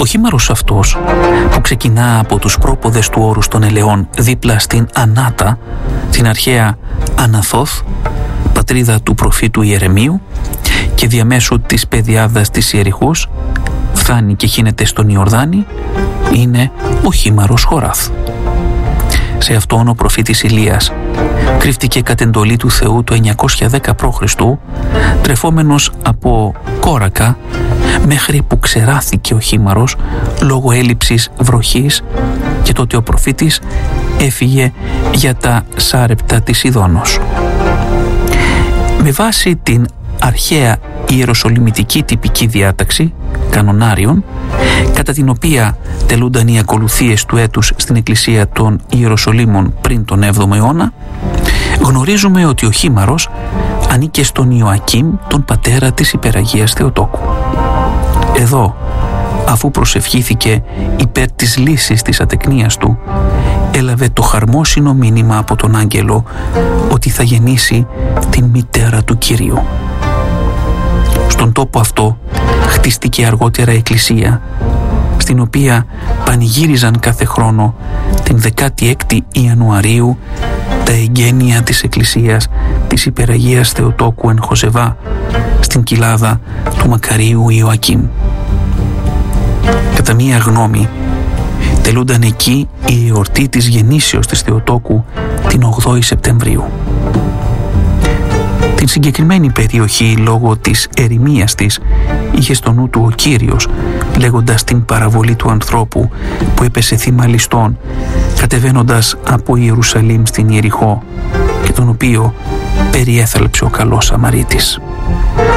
Ο χήμαρος αυτός, που ξεκινά από τους πρόποδες του όρους των ελαιών δίπλα στην Ανάτα, την αρχαία Αναθόθ, πατρίδα του προφήτου Ιερεμίου, και διαμέσου της πεδιάδας της Ιεριχούς φτάνει και χύνεται στον Ιορδάνη, είναι ο χήμαρος Χοράθ. Σε αυτόν ο προφήτης Ηλίας κρύφτηκε κατ' εντολή του Θεού το 910 π.Χ., τρεφόμενος από κόρακα, μέχρι που ξεράθηκε ο χήμαρος λόγω έλλειψης βροχής, και τότε ο προφήτης έφυγε για τα Σάρεπτα της Ιδώνος. Με βάση την αρχαία ιεροσολυμητική τυπική διάταξη κανονάριων, κατά την οποία τελούνταν οι ακολουθίες του έτους στην εκκλησία των Ιεροσολύμων πριν τον 7ο αιώνα, γνωρίζουμε ότι ο χήμαρος ανήκε στον Ιωακήμ, τον πατέρα της Υπεραγίας Θεοτόκου. Εδώ, αφού προσευχήθηκε υπέρ της λύσης της ατεκνίας του, έλαβε το χαρμόσυνο μήνυμα από τον άγγελο ότι θα γεννήσει την μητέρα του Κυρίου. Στον τόπο αυτό χτίστηκε αργότερα εκκλησία, στην οποία πανηγύριζαν κάθε χρόνο την 16η Ιανουαρίου τα εγγένεια της εκκλησίας της Υπεραγίας Θεοτόκου εν Χοζεβά, στην κοιλάδα του Μακαρίου Ιωακήμ. Κατά μία γνώμη, τελούνταν εκεί η εορτή της γεννήσεως της Θεοτόκου την 8η Σεπτεμβρίου. Την συγκεκριμένη περιοχή, λόγω της ερημίας της, είχε στο νου του ο Κύριος, λέγοντας την παραβολή του ανθρώπου που έπεσε θύμα ληστών, κατεβαίνοντας από Ιερουσαλήμ στην Ιεριχώ, και τον οποίο περιέθαλψε ο καλός Σαμαρίτης.